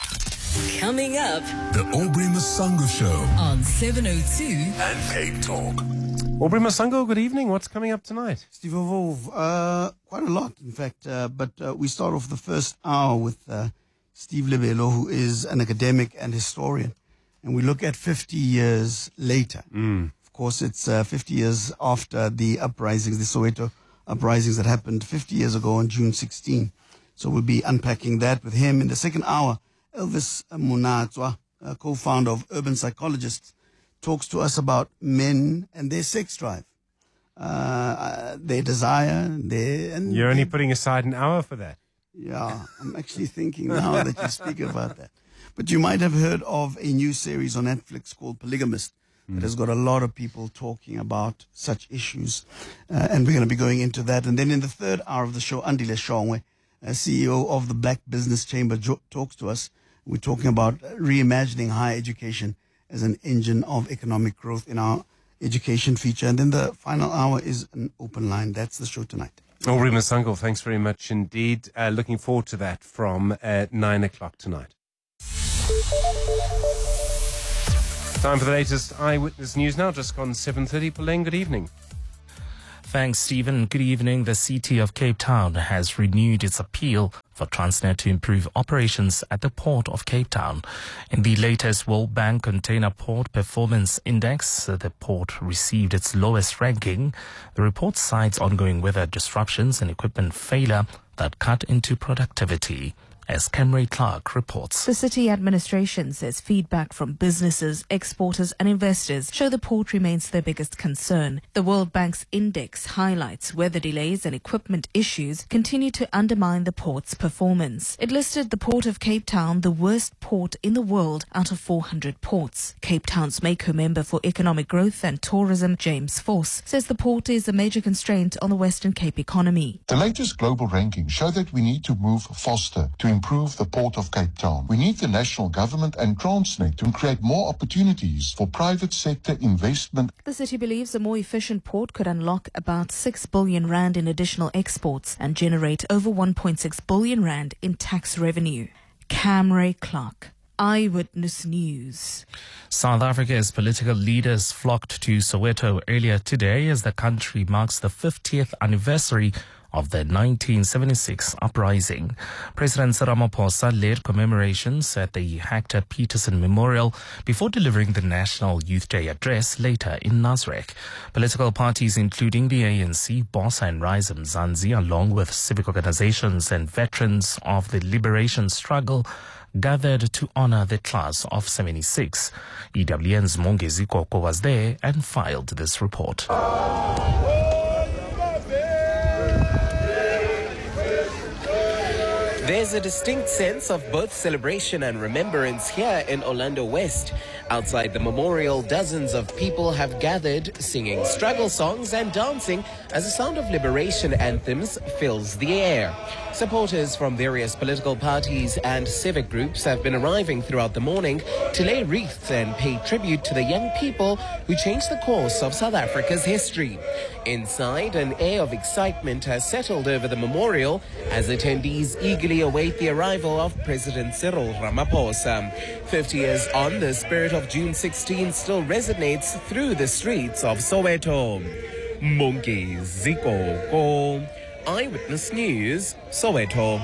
Coming up, The Aubrey Masango Show on seven oh two and Cape Talk. Aubrey Masango, good evening. What's coming up tonight? Steve Wolf, uh, quite a lot, in fact. Uh, but uh, we start off the first hour with uh, Steve Lebelo, who is an academic and historian. And we look at fifty years later. Mm. Of course, it's uh, fifty years after the uprisings, the Soweto uprisings that happened fifty years ago on June sixteenth. So we'll be unpacking that with him. In the second hour, Elvis Munatswa, uh, co-founder of Urban Psychologists, talks to us about men and their sex drive. uh, their desire. Their, and You're only putting aside an hour for that. Yeah, I'm actually thinking now that you speak about that. But you might have heard of a new series on Netflix called Polygamist mm. that has got a lot of people talking about such issues. Uh, and we're going to be going into that. And then in the third hour of the show, Andile Shongwe, uh, C E O of the Black Business Chamber, jo- talks to us. We're talking about reimagining higher education as an engine of economic growth in our education feature. And then the final hour is an open line. That's the show tonight. Ulrich Masango, thanks very much indeed. Uh, looking forward to that from uh, nine o'clock tonight. Time for the latest Eyewitness News now, just gone seven thirty. Pauline, good evening. Thanks, Stephen. Good evening. The city of Cape Town has renewed its appeal for Transnet to improve operations at the Port of Cape Town. In the latest World Bank Container Port Performance Index, the port received its lowest ranking. The report cites ongoing weather disruptions and equipment failure that cut into productivity. As Camry Clark reports. The city administration says feedback from businesses, exporters and investors show the port remains their biggest concern. The World Bank's index highlights weather delays and equipment issues continue to undermine the port's performance. It listed the Port of Cape Town the worst port in the world out of four hundred ports. Cape Town's Mako member for economic growth and tourism, James Force, says the port is a major constraint on the Western Cape economy. The latest global rankings show that we need to move faster to improve the Port of Cape Town. We need the national government and Transnet to create more opportunities for private sector investment. The city believes a more efficient port could unlock about six billion rand in additional exports and generate over one point six billion rand in tax revenue. Camry Clark, Eyewitness News. South Africa's political leaders flocked to Soweto earlier today as the country marks the fiftieth anniversary of the nineteen seventy-six uprising. President Ramaphosa led commemorations at the Hector Peterson Memorial before delivering the National Youth Day address later in Nasrec. Political parties including the A N C, BOSA and Rise Mzansi, along with civic organizations and veterans of the liberation struggle, gathered to honor the class of seventy-six. E W N's Mongezi Koko was there and filed this report. There's a distinct sense of both celebration and remembrance here in Orlando West. Outside the memorial, dozens of people have gathered, singing struggle songs and dancing as the sound of liberation anthems fills the air. Supporters from various political parties and civic groups have been arriving throughout the morning to lay wreaths and pay tribute to the young people who changed the course of South Africa's history. Inside, an air of excitement has settled over the memorial as attendees eagerly await the arrival of President Cyril Ramaphosa. Fifty years on, the spirit of June sixteenth still resonates through the streets of Soweto. Mongezi Koko, Eyewitness News, Soweto.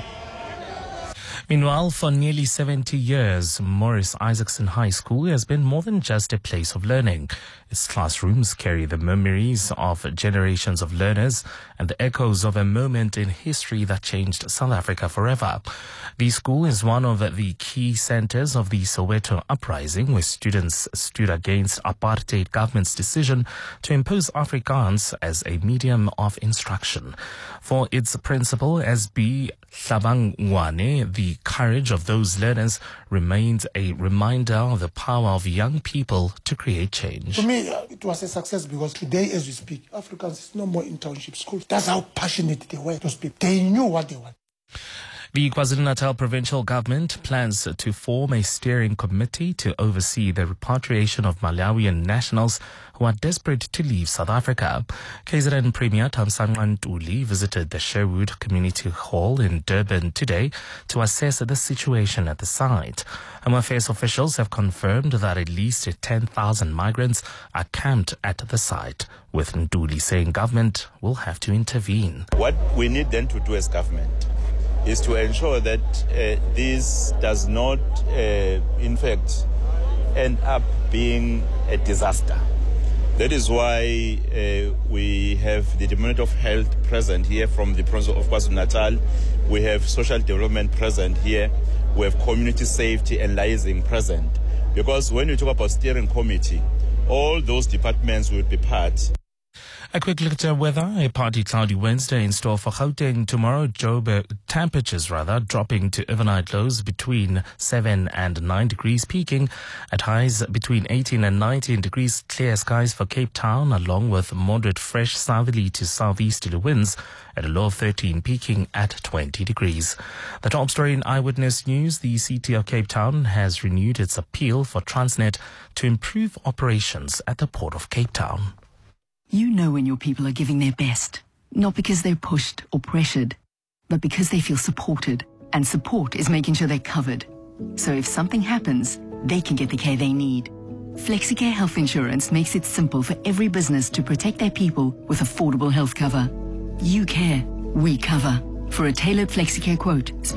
Meanwhile, for nearly seventy years, Morris Isaacson High School has been more than just a place of learning. Its classrooms carry the memories of generations of learners and the echoes of a moment in history that changed South Africa forever. The school is one of the key centers of the Soweto uprising, where students stood against apartheid government's decision to impose Afrikaans as a medium of instruction. For its principal, S B Hlabangwane, the courage of those learners remains a reminder of the power of young people to create change. For me, uh, it was a success because today, as we speak, Africans is no more in township schools. That's how passionate they were, those people. They knew what they want. The KwaZulu-Natal provincial government plans to form a steering committee to oversee the repatriation of Malawian nationals who are desperate to leave South Africa. K Z N Premier Thamsanqa Ntuli visited the Sherwood Community Hall in Durban today to assess the situation at the site. Home Affairs officials have confirmed that at least ten thousand migrants are camped at the site, with Ntuli saying government will have to intervene. What we need then to do as government is to ensure that uh, this does not, uh, in fact, end up being a disaster. That is why uh, we have the Department of Health present here from the province of KwaZulu-Natal. We have social development present here. We have community safety and liaising present. Because when you talk about steering committee, all those departments will be part. A quick look at uh, weather. A partly cloudy Wednesday in store for Gauteng tomorrow. Joburg temperatures rather dropping to overnight lows between seven and nine degrees, peaking at highs between eighteen and nineteen degrees. Clear skies for Cape Town, along with moderate fresh southerly to southeasterly winds at a low of thirteen, peaking at twenty degrees. The top story in Eyewitness News: the City of Cape Town has renewed its appeal for Transnet to improve operations at the Port of Cape Town. You know when your people are giving their best, not because they're pushed or pressured, but because they feel supported. And support is making sure they're covered. So if something happens, they can get the care they need. FlexiCare Health Insurance makes it simple for every business to protect their people with affordable health cover. You care, we cover. For a tailored FlexiCare quote,